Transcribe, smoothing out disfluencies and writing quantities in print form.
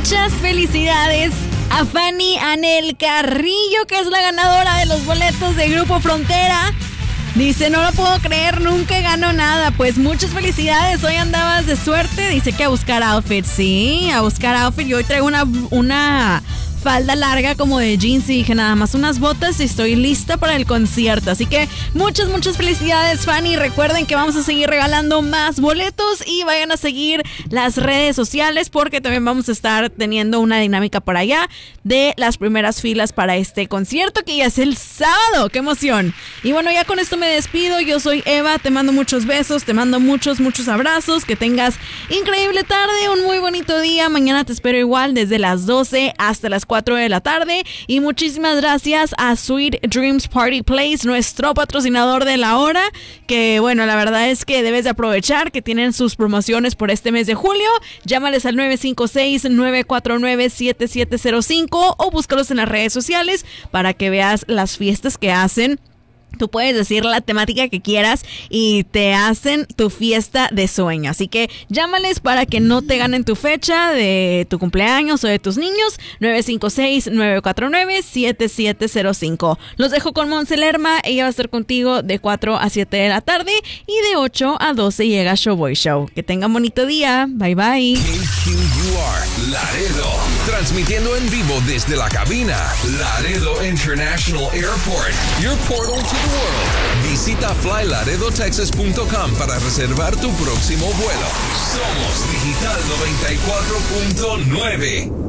Muchas felicidades a Fanny Anel Carrillo, que es la ganadora de los boletos de Grupo Frontera. Dice, no lo puedo creer, nunca gano nada. Pues muchas felicidades, hoy andabas de suerte. Dice que a buscar outfit, sí, a buscar outfit. Yo hoy traigo una falda larga como de jeans y dije nada más unas botas y estoy lista para el concierto. Así que muchas felicidades, Fanny. Recuerden que vamos a seguir regalando más boletos y vayan a seguir las redes sociales porque también vamos a estar teniendo una dinámica por allá de las primeras filas para este concierto que ya es el sábado. ¡Qué emoción! Y bueno, ya con esto me despido. Yo soy Eva, te mando muchos besos, te mando muchos abrazos. Que tengas increíble tarde, un muy bonito día. Mañana te espero igual desde las 12 hasta las 4 de la tarde. Y muchísimas gracias a Sweet Dreams Party Place, nuestro patrocinador de la hora, que bueno, la verdad es que debes de aprovechar que tienen sus promociones por este mes de julio. Llámales al 956-949-7705 o búscalos en las redes sociales para que veas las fiestas que hacen. Tú puedes decir la temática que quieras y te hacen tu fiesta de sueño. Así que llámales para que no te ganen tu fecha de tu cumpleaños o de tus niños. 956-949-7705. Los dejo con Monse Lerma. Ella va a estar contigo de 4 a 7 de la tarde. Y de 8 a 12 llega Showboy Show. Que tengan bonito día. Bye, bye. KQUR Laredo. Transmitiendo en vivo desde la cabina. Laredo International Airport. Your portal to the world. Visita flylaredotexas.com para reservar tu próximo vuelo. Somos Digital 94.9.